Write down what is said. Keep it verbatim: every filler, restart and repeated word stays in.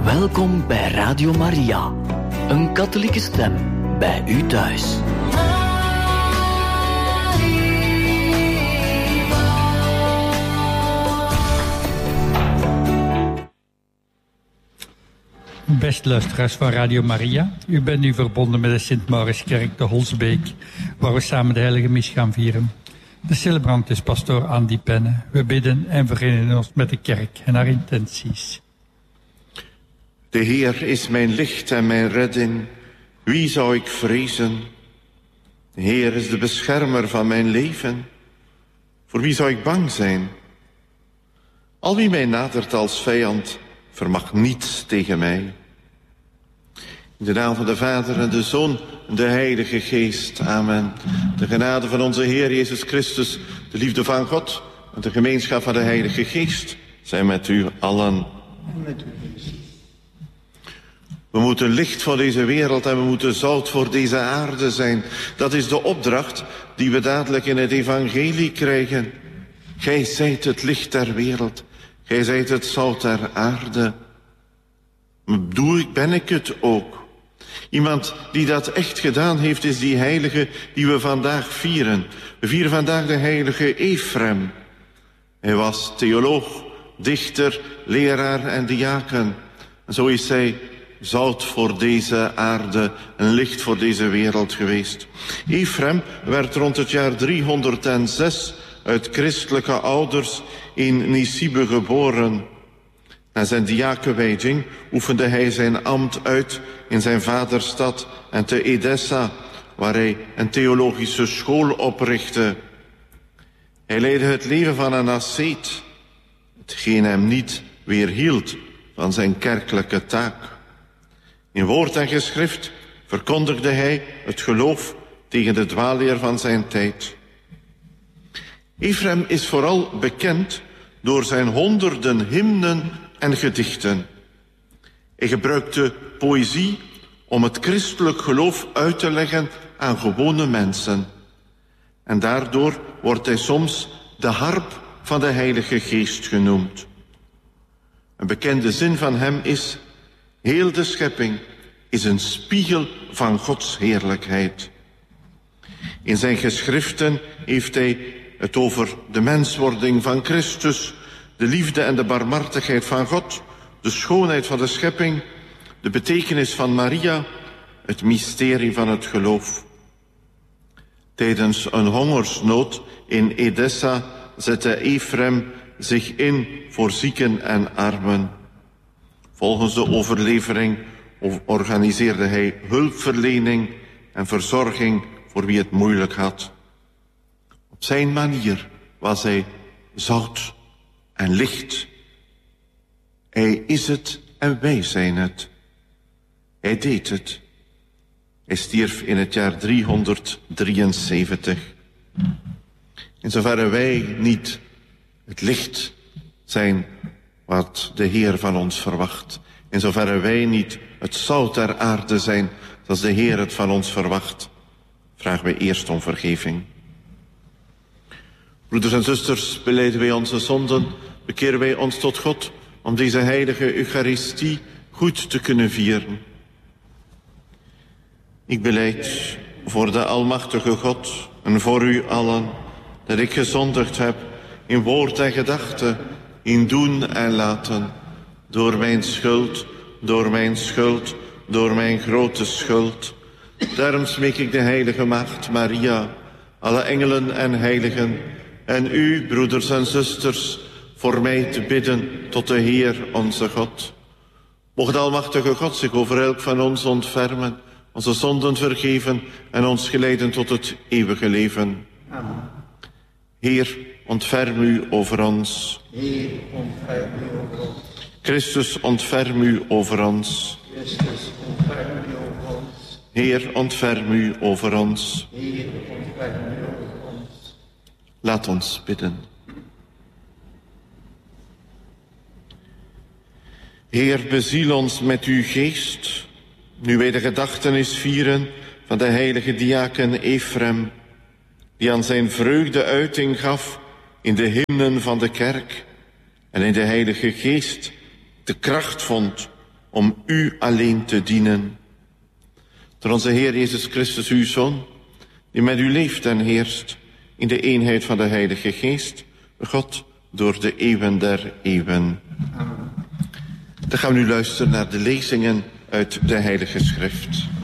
Welkom bij Radio Maria, een katholieke stem bij u thuis. Beste luisteraars van Radio Maria, u bent nu verbonden met de Sint-Mauritskerk de Holsbeek, waar we samen de heilige mis gaan vieren. De celebrant is pastoor Andy Penne. We bidden en verenigen ons met de kerk en haar intenties. De Heer is mijn licht en mijn redding. Wie zou ik vrezen? De Heer is de beschermer van mijn leven. Voor wie zou ik bang zijn? Al wie mij nadert als vijand, vermag niets tegen mij. In de naam van de Vader en de Zoon en de Heilige Geest. Amen. De genade van onze Heer Jezus Christus, de liefde van God en de gemeenschap van de Heilige Geest zijn met u allen. En met u, Jezus. We moeten licht voor deze wereld en we moeten zout voor deze aarde zijn. Dat is de opdracht die we dadelijk in het evangelie krijgen. Gij zijt het licht der wereld. Gij zijt het zout der aarde. Doe ik, ben ik het ook? Iemand die dat echt gedaan heeft is die heilige die we vandaag vieren. We vieren vandaag de heilige Efrem. Hij was theoloog, dichter, leraar en diaken. En zo is hij zout voor deze aarde, een licht voor deze wereld geweest. Efrem werd rond het jaar driehonderdzes uit christelijke ouders in Nisibe geboren. Na zijn diakenwijding oefende hij zijn ambt uit in zijn vaderstad en te Edessa, waar hij een theologische school oprichtte. Hij leidde het leven van een asceet, hetgeen hem niet weerhield van zijn kerkelijke taak. In woord en geschrift verkondigde hij het geloof tegen de dwaalleer van zijn tijd. Efrem is vooral bekend door zijn honderden hymnen en gedichten. Hij gebruikte poëzie om het christelijk geloof uit te leggen aan gewone mensen. En daardoor wordt hij soms de harp van de Heilige Geest genoemd. Een bekende zin van hem is: heel de schepping is een spiegel van Gods heerlijkheid. In zijn geschriften heeft hij het over de menswording van Christus, de liefde en de barmhartigheid van God, de schoonheid van de schepping, de betekenis van Maria, het mysterie van het geloof. Tijdens een hongersnood in Edessa zette Efrem zich in voor zieken en armen. Volgens de overlevering organiseerde hij hulpverlening en verzorging voor wie het moeilijk had. Op zijn manier was hij zout en licht. Hij is het en wij zijn het. Hij deed het. Hij stierf in het jaar driehonderddrieënzeventig. In zoverre wij niet het licht zijn wat de Heer van ons verwacht, in zoverre wij niet het zout der aarde zijn zoals de Heer het van ons verwacht, vragen wij eerst om vergeving. Broeders en zusters, belijden wij onze zonden, bekeren wij ons tot God om deze heilige Eucharistie goed te kunnen vieren. Ik belijd voor de almachtige God en voor u allen dat ik gezondigd heb in woord en gedachte, in doen en laten, door mijn schuld, door mijn schuld, door mijn grote schuld. Daarom smeek ik de heilige Maagd Maria, alle engelen en heiligen, en u, broeders en zusters, voor mij te bidden tot de Heer onze God. Mocht de almachtige God zich over elk van ons ontfermen, onze zonden vergeven en ons geleiden tot het eeuwige leven. Amen. Heer, ontferm u over ons. Heer, ontferm u over ons. Christus, ontferm u over ons. Christus, ontferm u over ons. Heer, ontferm u over ons. Heer, ontferm u over ons. Laat ons bidden. Heer, beziel ons met uw geest, nu wij de gedachtenis vieren van de heilige diaken Efrem, die aan zijn vreugde uiting gaf in de hymnen van de kerk en in de Heilige Geest de kracht vond om u alleen te dienen. Door onze Heer Jezus Christus, uw Zoon, die met u leeft en heerst in de eenheid van de Heilige Geest, God, door de eeuwen der eeuwen. Dan gaan we nu luisteren naar de lezingen uit de Heilige Schrift.